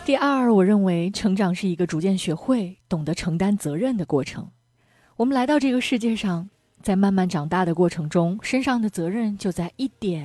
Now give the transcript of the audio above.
第二，我认为成长是一个逐渐学会懂得承担责任的过程。我们来到这个世界上，在慢慢长大的过程中，身上的责任就在一点